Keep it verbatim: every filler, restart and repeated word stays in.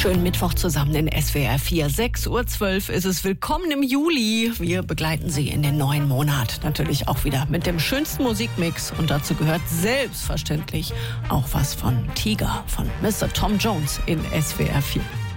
Schönen Mittwoch zusammen in S W R vier. sechs Uhr zwölf ist es. Willkommen im Juli. Wir begleiten Sie in den neuen Monat. Natürlich auch wieder mit dem schönsten Musikmix. Und dazu gehört selbstverständlich auch was von Tiger, von Mister Tom Jones in S W R vier.